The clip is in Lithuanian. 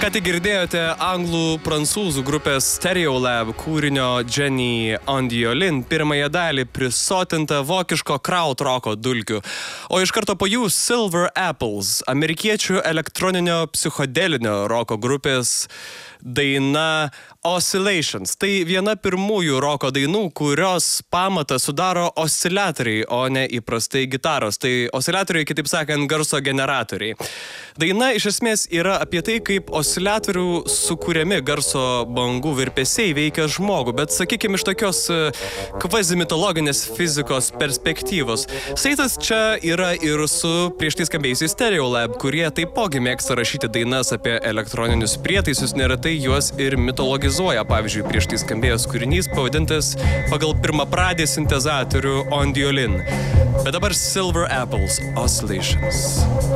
Ką tik girdėjote anglų prancūzų grupės Stereolab kūrinio Jenny on the Violin pirmąją dalį prisotintą vokiško krautroko dulkių. O iš karto po jų Silver Apples, amerikiečių elektroninio psichodelinio roko grupės daina Oscillations. Tai viena pirmųjų roko dainų, kurios pamatą sudaro oscillatoriai, o ne įprastai gitaros. Tai oscillatoriai, kitaip sakant, garso generatoriai. Daina iš esmės yra apie tai, kaip oscillatorių sukūriami garso bangų virpesiai veikia žmogų, bet sakykime iš tokios kvazimitologinės fizikos perspektyvos. Saitas čia yra ir su prieš tai skambėjusiais Stereolab, kurie taipogi mėgsta rašyti dainas apie elektroninius prietaisus, neretai juos ir mitologizuoja. Pavyzdžiui, prieš tai skambėjęs kūrinys pavadintas pagal pirmapradį sintezatorių On the Violin. Bet dabar Silver Apples, Oscillations.